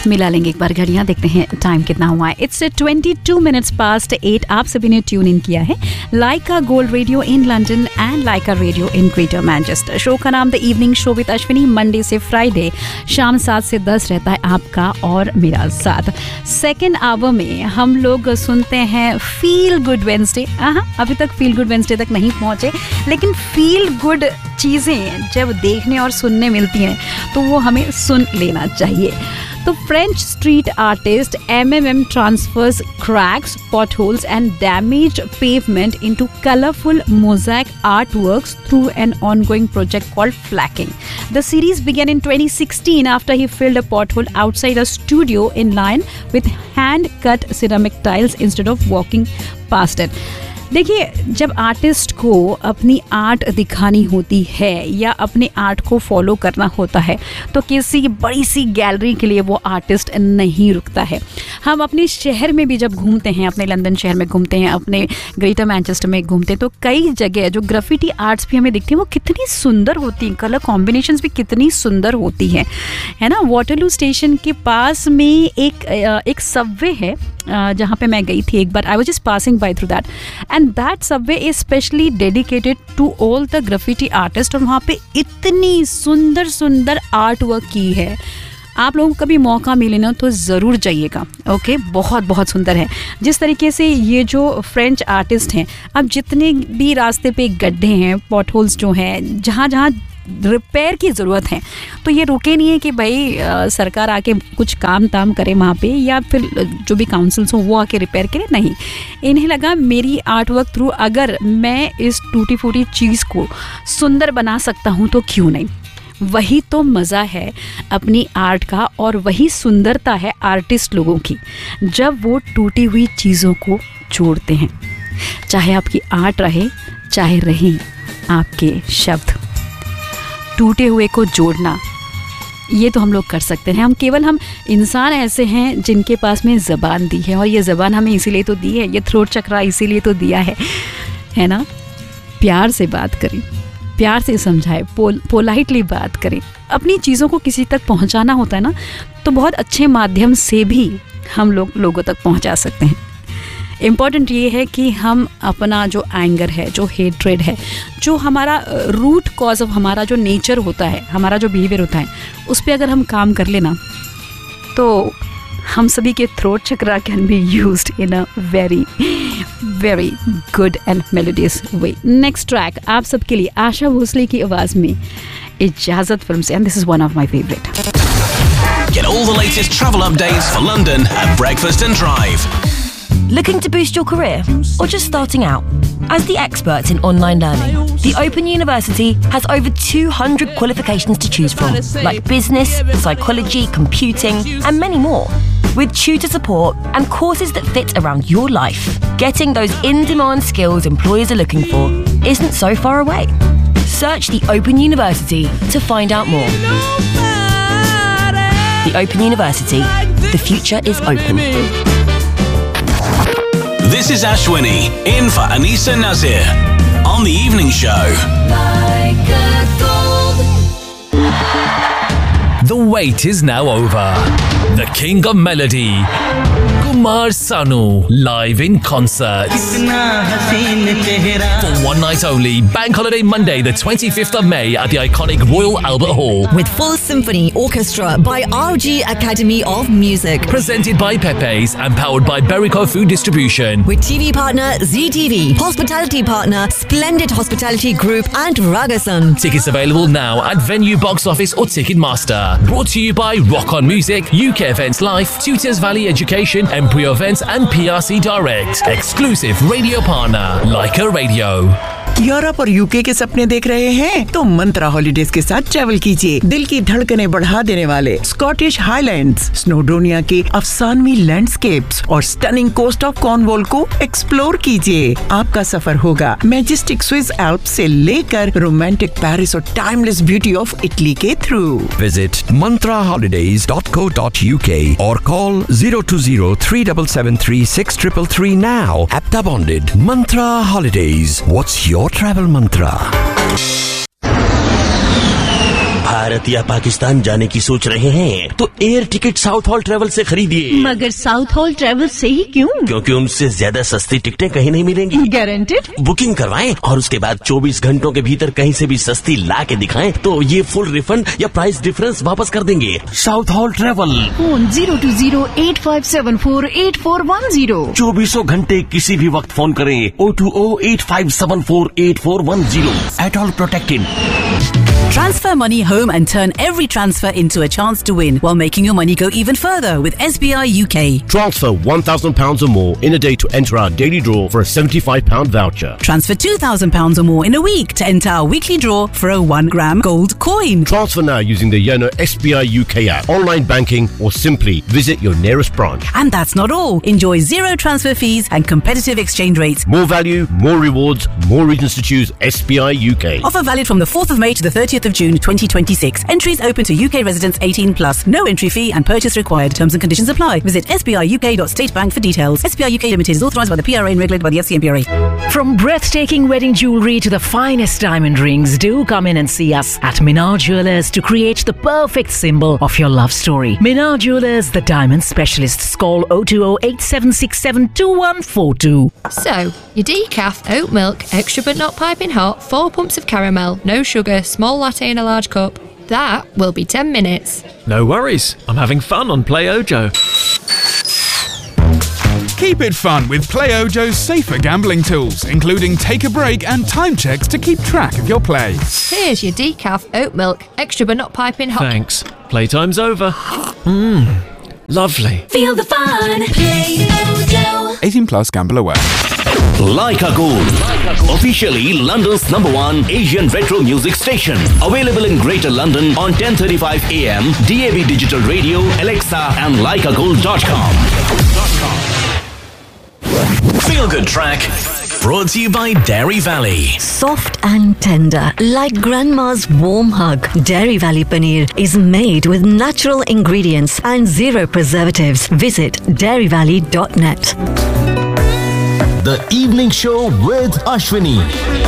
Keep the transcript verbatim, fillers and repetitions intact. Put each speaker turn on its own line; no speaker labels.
मिला लेंगे एक बार घड़ियां, देखते हैं टाइम कितना हुआ है। It's twenty two minutes past eight. आप सभी ने ट्यून इन किया है लाइका gold radio in London and Lyca radio in greater Manchester. Show का नाम the evening show with Ashwini, Monday से फ्राइडे शाम सात से दस रहता है आपका और मेरा साथ। सेकेंड आवर में हम लोग सुनते हैं फील गुड वेंसडे। हाँ, अभी तक फील गुड वेंसडे तक नहीं पहुंचे, लेकिन फील गुड चीज़ें जब देखने और सुनने मिलती हैं तो वो हमें सुन लेना चाहिए। तो French street artist M M M transfers cracks, potholes and damaged pavement into colorful mosaic artworks through an ongoing project called Flacking. The series began in twenty sixteen after he filled a pothole outside a studio in line with hand-cut ceramic tiles instead of walking past it. देखिए, जब artist को अपनी art दिखानी होती है या अपने art को फॉलो करना होता है तो किसी बड़ी सी गैलरी के लिए वो आर्टिस्ट नहीं रुकता है। हम अपने शहर में भी जब घूमते हैं, अपने लंदन शहर में घूमते हैं, अपने ग्रेटर मैनचेस्टर में घूमते हैं, तो कई जगह जो ग्राफिटी आर्ट्स भी हमें दिखती हैं वो कितनी सुंदर होती हैं, कलर कॉम्बिनेशंस भी कितनी सुंदर होती हैं, है ना। वाटरलू स्टेशन के पास में एक एक सबवे है जहाँ पे मैं गई थी एक बार। I was just passing by through that and that Subway is specially dedicated to all the graffiti artist. और वहाँ पे इतनी सुंदर सुंदर आर्ट वर्क की है, आप लोगों को कभी मौका मिले ना तो ज़रूर जाइएगा। ओके, बहुत बहुत सुंदर है। जिस तरीके से ये जो फ्रेंच आर्टिस्ट हैं, अब जितने भी रास्ते पे गड्ढे हैं, पॉटहोल्स जो हैं, जहाँ जहाँ रिपेयर की ज़रूरत है, तो ये रुके नहीं है कि भाई आ, सरकार आके कुछ काम ताम करे वहाँ पे या फिर जो भी काउंसिल्स हो वो आके रिपेयर करे। नहीं, इन्हें लगा मेरी आर्ट वर्क थ्रू अगर मैं इस टूटी फूटी चीज़ को सुंदर बना सकता हूँ तो क्यों नहीं। वही तो मज़ा है अपनी आर्ट का और वही सुंदरता है आर्टिस्ट लोगों की, जब वो टूटी हुई चीज़ों को जोड़ते हैं। चाहे आपकी आर्ट रहे, चाहे रहें आपके शब्द, टूटे हुए को जोड़ना ये तो हम लोग कर सकते हैं। हम केवल हम इंसान ऐसे हैं जिनके पास में ज़बान दी है, और ये ज़बान हमें इसीलिए तो दी है, ये थ्रोट चक्रा इसीलिए तो दिया है, है ना। प्यार से बात करें, प्यार से समझाएं, पोल पोलाइटली बात करें। अपनी चीज़ों को किसी तक पहुंचाना होता है ना, तो बहुत अच्छे माध्यम से भी हम लोग लोगों तक पहुंचा सकते हैं। इम्पॉर्टेंट ये है कि हम अपना जो एंगर है, जो हेट्रेड है, जो हमारा रूट कॉज ऑफ हमारा जो नेचर होता है, हमारा जो बिहेवियर होता है, उस पर अगर हम काम कर लेना तो हम सभी के throat chakra can be used in a very very good and melodious way. Next track आप सबके लिए आशा भोसले की आवाज़ में इजाज़त फिल्म से, and this is one of my favourite.
Get all the latest travel updates for London at Breakfast and Drive.
Looking to boost your career or just starting out? As the experts in online learning, the Open University has over two hundred qualifications to choose from, like business, psychology, computing, and many more. With tutor support and courses that fit around your life, getting those in-demand skills employers are looking for isn't so far away. Search the Open University to find out more. The Open University. The future is open.
This is Ashwini, in for Anisa Nazir, on the evening show. Like a gold.
The wait is now over. The king of melody, Kumar Sanu, live in concert. For one night only, Bank Holiday Monday, the twenty-fifth of May at the iconic Royal Albert Hall.
With full symphony orchestra by R G Academy of Music.
Presented by Pepe's and powered by Berico Food Distribution.
With T V partner Z T V, hospitality partner Splendid Hospitality Group and Ragasan.
Tickets available now at Venue Box Office or Ticketmaster. Brought to you by Rock On Music, U K Events Life, Tutors Valley Education, Embryo Events and P R C Direct. Exclusive radio partner, Leica Radio.
Europe और UK के सपने देख रहे हैं तो मंत्रा holidays के साथ travel कीजिए। दिल की धड़कनें बढ़ा देने वाले स्कॉटिश हाईलैंड्स, स्नोडोनिया के अफसानवी लैंडस्केप्स और स्टनिंग कोस्ट ऑफ कॉर्नवॉल को एक्सप्लोर कीजिए। आपका सफर होगा मैजेस्टिक स्विस एल्प्स से लेकर रोमांटिक पेरिस और टाइमलेस ब्यूटी ऑफ इटली के through.
Visit mantra holidays dot co dot u k or call zero two zero three seven seven three six three three now. Apta bonded. Mantra Holidays. What's your travel mantra?
Bharat या पाकिस्तान जाने की सोच रहे हैं तो air ticket south hall travel से खरीदिए।
मगर साउथ हॉल ट्रेवल से ही क्यों?
क्योंकि उनसे ज्यादा सस्ती टिकटें कहीं नहीं मिलेंगी।
गारंटेड?
बुकिंग करवाएं और उसके बाद चौबीस घंटों के भीतर कहीं से भी सस्ती ला के दिखाएं तो ये फुल रिफंड या प्राइस डिफरेंस वापस कर देंगे। South hall travel,
phone zero to zero eight five seven four eight four one zero.
चौबीसों घंटे किसी भी वक्त फोन करें O two O eight five seven four eight four one zero. At all protected.
Transfer money home and turn every transfer into a chance to win while making your money go even further with S B I U K.
Transfer one thousand pounds or more in a day to enter our daily draw for a seventy-five pound voucher.
Transfer two thousand pounds or more in a week to enter our weekly draw for a one gram gold coin.
Transfer now using the Yono S B I U K app, online banking, or simply visit your nearest branch.
And that's not all. Enjoy zero transfer fees and competitive exchange rates.
More value, more rewards, more reasons to choose S B I U K.
Offer valid from the fourth of May to the thirtieth of June twenty twenty-six. Entries open to U K residents eighteen plus. No entry fee and purchase required. Terms and conditions apply. Visit s b i u k dot state bank for details. S B I U K Limited is authorised by the P R A and regulated by the F C M P R A.
From breathtaking wedding jewellery to the finest diamond rings, do come in and see us at Minar Jewellers to create the perfect symbol of your love story. Minar Jewellers, the diamond specialists. Call oh two oh eight seven six seven two one four two.
So, your decaf, oat milk, extra but not piping hot, four pumps of caramel, no sugar, small latte in a large cup. That will be ten minutes.
No worries. I'm having fun on Play Ojo.
Keep it fun with Play Ojo's safer gambling tools, including take a break and time checks to keep track of your play.
Here's your decaf, oat milk, extra but not piping hot.
Thanks. Playtime's over. Mmm. Lovely.
Feel the fun. Play Ojo.
eighteen plus, gamble aware.
Leica Gold, officially London's number one Asian retro music station. Available in Greater London on ten thirty-five A M, D A B Digital Radio, Alexa and leica gold dot com. Feel Good Track, brought to you by Dairy Valley.
Soft and tender, like grandma's warm hug. Dairy Valley Paneer is made with natural ingredients and zero preservatives. Visit dairy valley dot net.
The Evening Show with Ashwini.